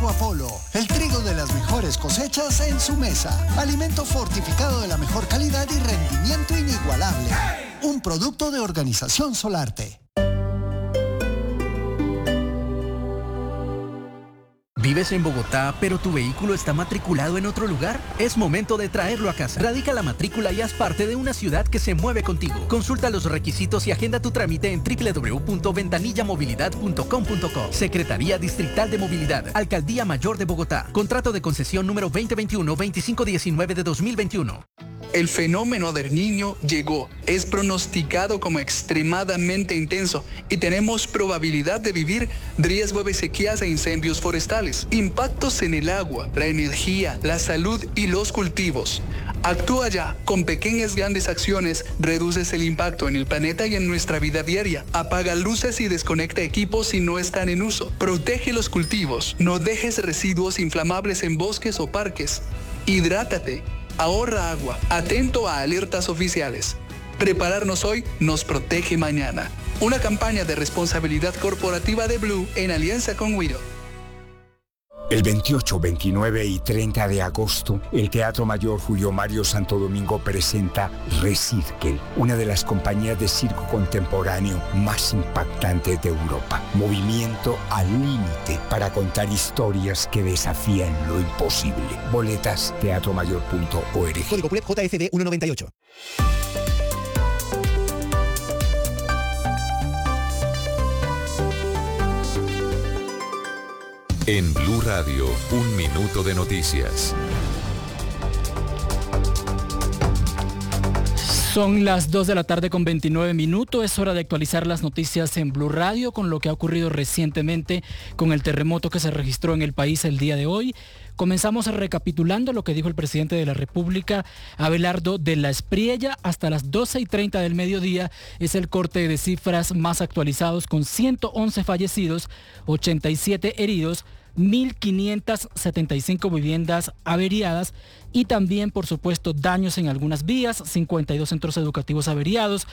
Trigo Apolo, el trigo de las mejores cosechas en su mesa. Alimento fortificado de la mejor calidad y rendimiento inigualable. Un producto de Organización Solarte. ¿Vives en Bogotá, pero tu vehículo está matriculado en otro lugar? Es momento de traerlo a casa. Radica la matrícula y haz parte de una ciudad que se mueve contigo. Consulta los requisitos y agenda tu trámite en www.ventanillamovilidad.com.co. Secretaría Distrital de Movilidad, Alcaldía Mayor de Bogotá. Contrato de concesión número 2021-2519 de 2021. El fenómeno del Niño llegó. Es pronosticado como extremadamente intenso y tenemos probabilidad de vivir riesgo de sequías e incendios forestales, impactos en el agua, la energía, la salud y los cultivos. Actúa ya. Con pequeñas grandes acciones reduces el impacto en el planeta y en nuestra vida diaria. Apaga luces y desconecta equipos si no están en uso. Protege los cultivos. No dejes residuos inflamables en bosques o parques. Hidrátate. Ahorra agua. Atento a alertas oficiales. Prepararnos hoy nos protege mañana. Una campaña de responsabilidad corporativa de Blue en alianza con Wido. El 28, 29 y 30 de agosto, el Teatro Mayor Julio Mario Santo Domingo presenta Recirkel, una de las compañías de circo contemporáneo más impactantes de Europa. Movimiento al límite para contar historias que desafían lo imposible. Boletas teatromayor.org. Código PULEP JFD 198. En Blue Radio, un minuto de noticias. Son las 2 de la tarde con 29 minutos. Es hora de actualizar las noticias en Blue Radio con lo que ha ocurrido recientemente con el terremoto que se registró en el país el día de hoy. Comenzamos recapitulando lo que dijo el presidente de la República, Abelardo de la Espriella. Hasta las 12:30 del mediodía es el corte de cifras más actualizados, con 111 fallecidos, 87 heridos, 1.575 viviendas averiadas y también, por supuesto, daños en algunas vías, 52 centros educativos averiados,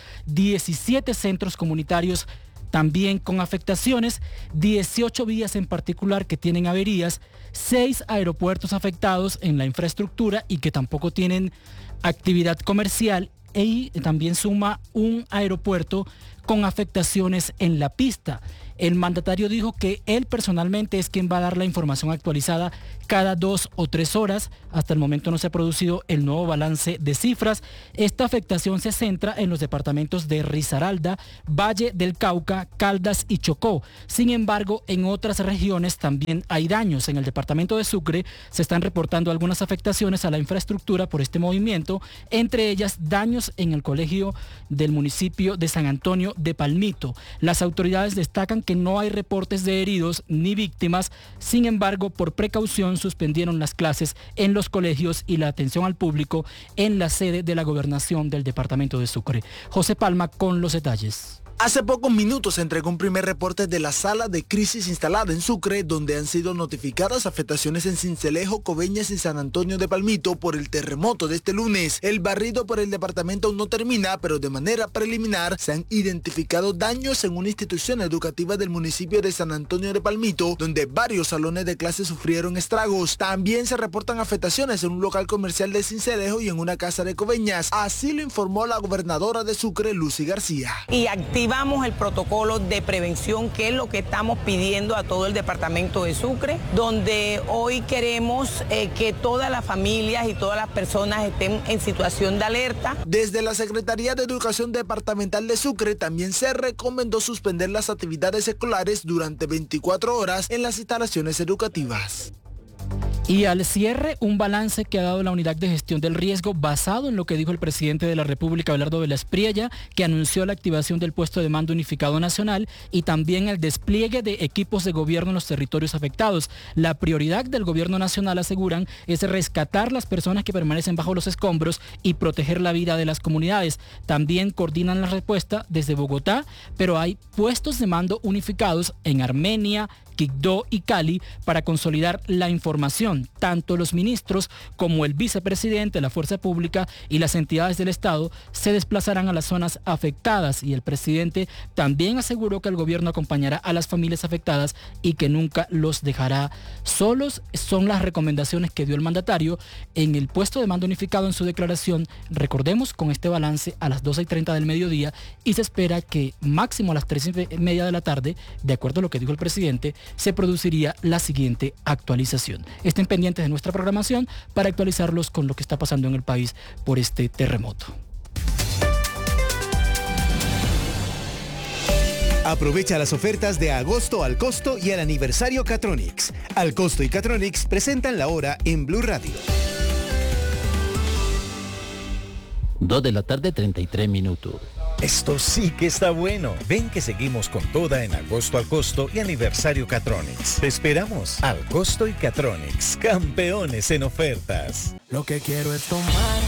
17 centros comunitarios también con afectaciones, 18 vías en particular que tienen averías, 6 aeropuertos afectados en la infraestructura y que tampoco tienen actividad comercial, y también suma un aeropuerto con afectaciones en la pista. El mandatario dijo que él personalmente es quien va a dar la información actualizada cada 2 o 3 horas. Hasta el momento no se ha producido el nuevo balance de cifras. Esta afectación se centra en los departamentos de Risaralda, Valle del Cauca, Caldas y Chocó. Sin embargo, en otras regiones también hay daños. En el departamento de Sucre se están reportando algunas afectaciones a la infraestructura por este movimiento, entre ellas daños en el colegio del municipio de San Antonio de Palmito. Las autoridades destacan que no hay reportes de heridos ni víctimas. Sin embargo, por precaución suspendieron las clases en los colegios y la atención al público en la sede de la gobernación del departamento de Sucre. José Palma con los detalles. Hace pocos minutos se entregó un primer reporte de la sala de crisis instalada en Sucre, donde han sido notificadas afectaciones en Sincelejo, Coveñas y San Antonio de Palmito por el terremoto de este lunes. El barrido por el departamento aún no termina, pero de manera preliminar se han identificado daños en una institución educativa del municipio de San Antonio de Palmito, donde varios salones de clase sufrieron estragos. También se reportan afectaciones en un local comercial de Sincelejo y en una casa de Coveñas. Así lo informó la gobernadora de Sucre, Lucy García. Y activamos el protocolo de prevención, que es lo que estamos pidiendo a todo el departamento de Sucre, donde hoy queremos que todas las familias y todas las personas estén en situación de alerta. Desde la Secretaría de Educación Departamental de Sucre también se recomendó suspender las actividades escolares durante 24 horas en las instalaciones educativas. Y al cierre, un balance que ha dado la Unidad de Gestión del Riesgo basado en lo que dijo el presidente de la República, Abelardo de la Espriella, que anunció la activación del puesto de mando unificado nacional y también el despliegue de equipos de gobierno en los territorios afectados. La prioridad del gobierno nacional, aseguran, es rescatar las personas que permanecen bajo los escombros y proteger la vida de las comunidades. También coordinan la respuesta desde Bogotá, pero hay puestos de mando unificados en Armenia, Quibdó y Cali para consolidar la información. Tanto los ministros como el vicepresidente de la Fuerza Pública y las entidades del Estado se desplazarán a las zonas afectadas, y el presidente también aseguró que el gobierno acompañará a las familias afectadas y que nunca los dejará solos. Son las recomendaciones que dio el mandatario en el puesto de mando unificado en su declaración, recordemos, con este balance a las 12:30 del mediodía, y se espera que máximo a las 3:30 de la tarde, de acuerdo a lo que dijo el presidente, se produciría la siguiente actualización. Estén pendientes de nuestra programación para actualizarlos con lo que está pasando en el país por este terremoto. Aprovecha las ofertas de agosto al costo y al aniversario Catronics. Al costo y Catronics presentan la hora en Blue Radio. 2:33 p.m. Esto sí que está bueno. Ven que seguimos con toda en agosto al costo y aniversario Catronics. Te esperamos. Al costo y Catronics, campeones en ofertas. Lo que quiero es tomar